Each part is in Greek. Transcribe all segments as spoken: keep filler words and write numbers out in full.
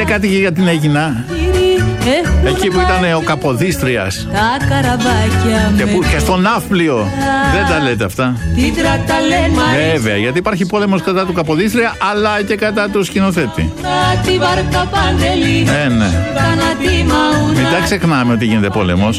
κάτι και για την Αίγινα. Εκεί που ήταν ο Καποδίστριας και, που, και στο Ναύπλιο. Δεν τα λέτε αυτά. Βέβαια, γιατί υπάρχει πόλεμος κατά του Καποδίστρια, αλλά και κατά του σκηνοθέτη. Ε, ναι. Μην τα ξεχνάμε ότι γίνεται πόλεμος.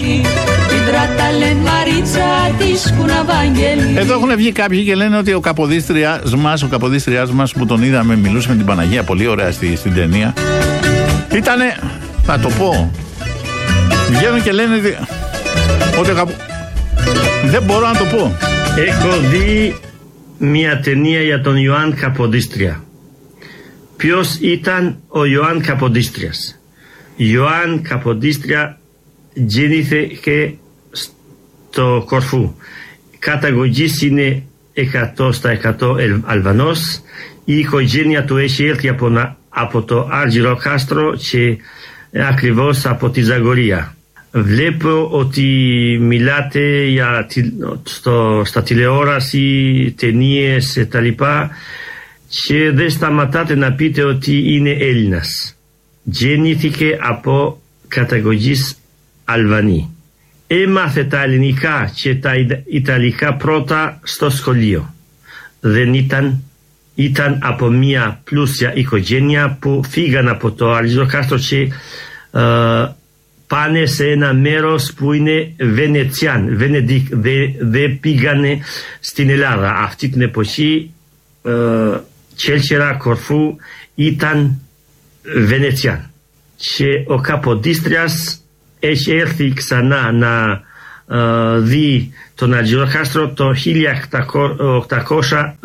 Εδώ έχουν βγει κάποιοι και λένε ότι ο Καποδίστριας μας, ο Καποδίστριας μας που τον είδαμε, μιλούσε με την Παναγία πολύ ωραία στη, στην ταινία. Ήτανε, θα το πω, βγαίνουν και λένε ότι, ότι καπο... δεν μπορώ να το πω. Έχω δει μια ταινία για τον Ιωάνν Καποδίστρια. Ποιος ήταν ο Ιωάνν Καποδίστριας? Ιωάνν Καποδίστρια γεννήθηκε στο Κορφού. Καταγωγής είναι εκατό τοις εκατό Αλβανός. Η οικογένεια του έχει έρθει από, από το Αργυροκάστρο και ακριβώς από τη Ζαγορία. Βλέπω ότι μιλάτε για, στο, στα τηλεόραση, ταινίες και τα λοιπά, και δεν σταματάτε να πείτε ότι είναι Έλληνας. Γεννήθηκε από καταγωγής Αλβανή. Έμαθε τα ελληνικά και τα ιταλικά πρώτα στο σχολείο. Δεν ήταν, ήταν από μια πλούσια οικογένεια που φύγαν από το Αργυροκάστρο και uh, πάνε σε ένα μέρος που είναι Βενετσιάν, Βενεδίκ, δεν δε πήγανε στην Ελλάδα. Αυτή την εποχή uh, Κέρκυρα, Κορφού ήταν Βενετσιάν. Και ο Καποδίστριας έχει έρθει ξανά να uh, δει τον Αργυροκάστρο το χίλια οκτακόσια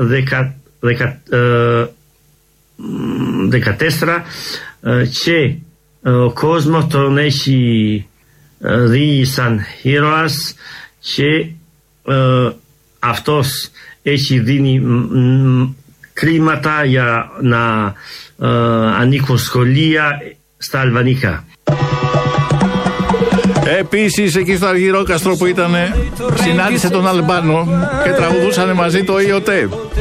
δεκατέσσερα uh, και uh, ο κόσμος τον έχει uh, δει σαν ήρωας και uh, αυτός έχει δίνει mm, κρίματα για να uh, ανήκουν σχολεία στα αλβανικά. Επίσης εκεί στο Αργυρόκαστρο που ήταν, συνάντησε τον Αλμπάνο και τραγουδούσαν μαζί το Ιωτέ.